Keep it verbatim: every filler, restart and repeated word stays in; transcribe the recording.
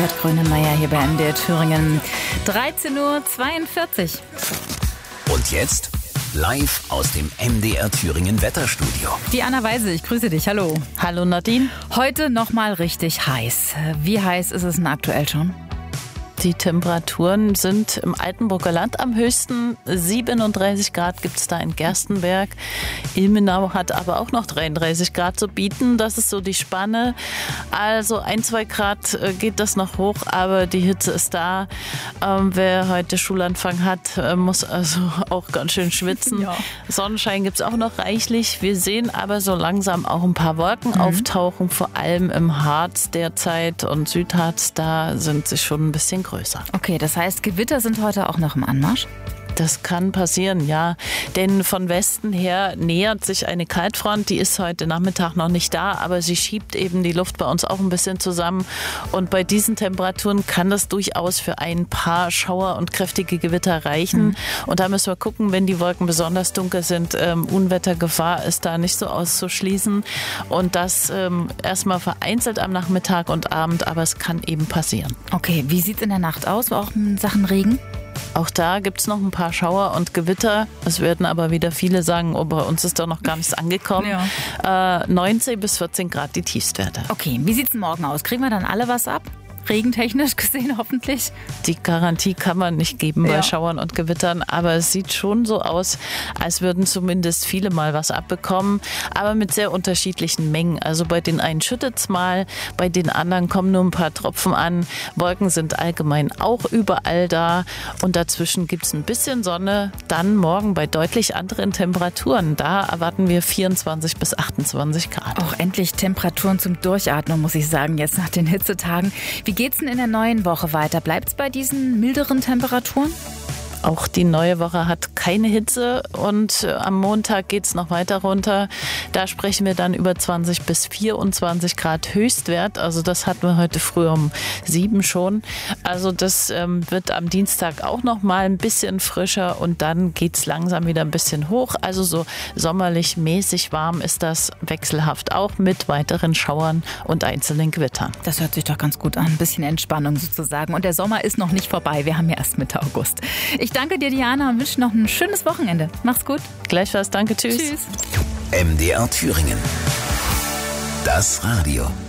Elisabeth Grönemeyer hier bei M D R Thüringen. dreizehn Uhr zweiundvierzig. Und jetzt live aus dem M D R Thüringen Wetterstudio. Die Anna Weise, ich grüße dich. Hallo. Hallo Nadine. Heute nochmal richtig heiß. Wie heiß ist es denn aktuell schon? Die Temperaturen sind im Altenburger Land am höchsten. siebenunddreißig Grad gibt es da in Gerstenberg. Ilmenau hat aber auch noch dreiunddreißig Grad zu bieten. Das ist so die Spanne. Also ein, zwei Grad geht das noch hoch, aber die Hitze ist da. Ähm, wer heute Schulanfang hat, muss also auch ganz schön schwitzen. Ja. Sonnenschein gibt es auch noch reichlich. Wir sehen aber so langsam auch ein paar Wolken mhm. auftauchen, vor allem im Harz derzeit und Südharz. Da sind sie schon ein bisschen größer. Okay, das heißt, Gewitter sind heute auch noch im Anmarsch? Das kann passieren, ja. Denn von Westen her nähert sich eine Kaltfront. Die ist heute Nachmittag noch nicht da, aber sie schiebt eben die Luft bei uns auch ein bisschen zusammen. Und bei diesen Temperaturen kann das durchaus für ein paar Schauer und kräftige Gewitter reichen. Mhm. Und da müssen wir gucken, wenn die Wolken besonders dunkel sind. Ähm, Unwettergefahr ist da nicht so auszuschließen. Und das ähm, erstmal vereinzelt am Nachmittag und Abend, aber es kann eben passieren. Okay, wie sieht es in der Nacht aus, auch in Sachen Regen? Auch da gibt es noch ein paar Schauer und Gewitter. Es werden aber wieder viele sagen, oh, bei uns ist doch noch gar nichts angekommen. Ja. Äh, neunzehn bis vierzehn Grad die Tiefstwerte. Okay, wie sieht es morgen aus? Kriegen wir dann alle was ab? Regentechnisch gesehen hoffentlich? Die Garantie kann man nicht geben bei ja. Schauern und Gewittern, aber es sieht schon so aus, als würden zumindest viele mal was abbekommen, aber mit sehr unterschiedlichen Mengen. Also bei den einen schüttet es mal, bei den anderen kommen nur ein paar Tropfen an. Wolken sind allgemein auch überall da und dazwischen gibt es ein bisschen Sonne. Dann morgen bei deutlich anderen Temperaturen. Da erwarten wir vierundzwanzig bis achtundzwanzig Grad. Auch endlich Temperaturen zum Durchatmen, muss ich sagen, jetzt nach den Hitzetagen. Wie geht's denn in der neuen Woche weiter? Bleibt's bei diesen milderen Temperaturen? Auch die neue Woche hat keine Hitze und am Montag geht's noch weiter runter. Da sprechen wir dann über zwanzig bis vierundzwanzig Grad Höchstwert. Also das hatten wir heute früh um sieben schon. Also das ähm, wird am Dienstag auch noch mal ein bisschen frischer und dann geht's langsam wieder ein bisschen hoch. Also so sommerlich mäßig warm ist das, wechselhaft auch mit weiteren Schauern und einzelnen Gewittern. Das hört sich doch ganz gut an. Ein bisschen Entspannung sozusagen. Und der Sommer ist noch nicht vorbei. Wir haben ja erst Mitte August. Ich danke dir, Diana, und wünsche noch ein schönes Wochenende. Mach's gut. Gleichfalls, danke, tschüss. Tschüss. M D R Thüringen. Das Radio.